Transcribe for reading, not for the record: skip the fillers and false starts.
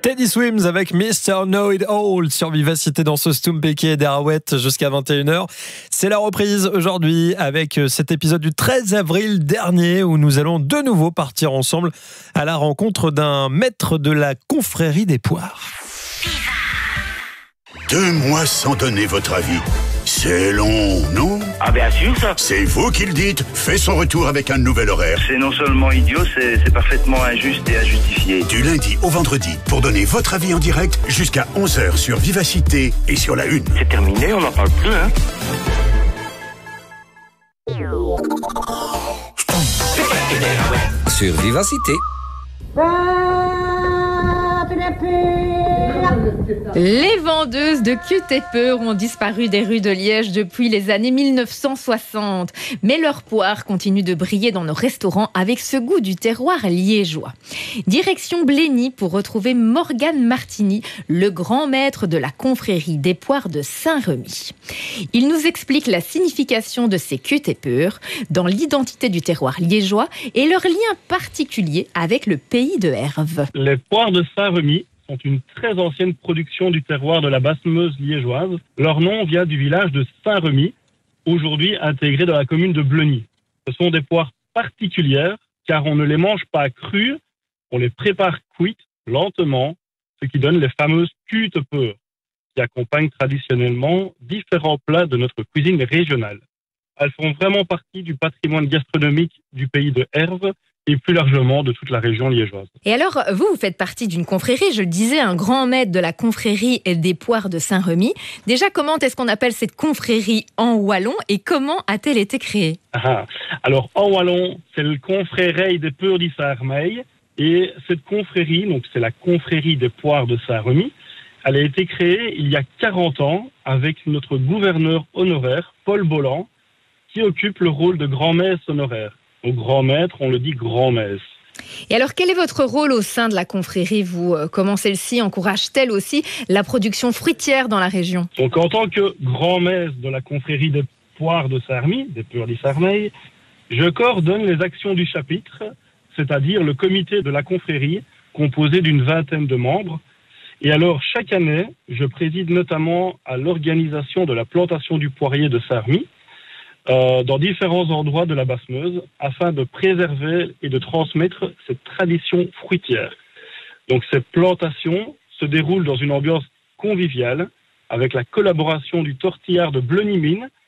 Teddy Swims avec Mr. Know It All sur Vivacité dans ce Stumpeke et d'Arouette jusqu'à 21h. C'est la reprise aujourd'hui avec cet épisode du 13 avril dernier où nous allons de nouveau partir ensemble à la rencontre d'un maître de la confrérie des poires. 2 mois sans donner votre avis. C'est long, non? Ah bien sûr ça. C'est vous qui le dites. Fait son retour avec un nouvel horaire. C'est non seulement idiot, c'est parfaitement injuste et injustifié. Du lundi au vendredi, pour donner votre avis en direct jusqu'à 11h sur Vivacité et sur la Une. C'est terminé, on n'en parle plus, hein. Sur Vivacité. Les vendeuses de Q-Tepper ont disparu des rues de Liège depuis les années 1960. Mais leurs poires continuent de briller dans nos restaurants avec ce goût du terroir liégeois. Direction Blény pour retrouver Morgane Martini, le grand maître de la confrérie des poires de Saint-Remy. Il nous explique la signification de ces Q-Tepper dans l'identité du terroir liégeois et leur lien particulier avec le pays de Herve. Les poires de Saint-Remy sont une très ancienne production du terroir de la Basse-Meuse liégeoise. Leur nom vient du village de Saint-Remy, aujourd'hui intégré dans la commune de Blény. Ce sont des poires particulières car on ne les mange pas crues, on les prépare cuites lentement, ce qui donne les fameuses Q-Tepper qui accompagnent traditionnellement différents plats de notre cuisine régionale. Elles font vraiment partie du patrimoine gastronomique du pays de Herve et plus largement de toute la région liégeoise. Et alors, vous faites partie d'une confrérie, je le disais, un grand maître de la confrérie des poires de Saint-Remy. Déjà, comment est-ce qu'on appelle cette confrérie en wallon et comment a-t-elle été créée? Alors, en wallon, c'est le confrérie des poires de Saint-Remy. Et cette confrérie, donc c'est la confrérie des poires de Saint-Remy, elle a été créée il y a 40 ans avec notre gouverneur honoraire, Paul Bolland, qui occupe le rôle de grand-messe honoraire. Au grand maître, on le dit grand-messe. Et alors, quel est votre rôle au sein de la confrérie? Comment celle-ci encourage-t-elle aussi la production fruitière dans la région? Donc, en tant que grand-messe de la confrérie des poires de Saint-Remy, des poires de Saint-Remy, je coordonne les actions du chapitre, c'est-à-dire le comité de la confrérie, composé d'une 20aine de membres. Et alors, chaque année, je préside notamment à l'organisation de la plantation du poirier de Saint-Remy, dans différents endroits de la Basse-Meuse afin de préserver et de transmettre cette tradition fruitière. Donc ces plantations se déroulent dans une ambiance conviviale avec la collaboration du tortillard de Blény-Mine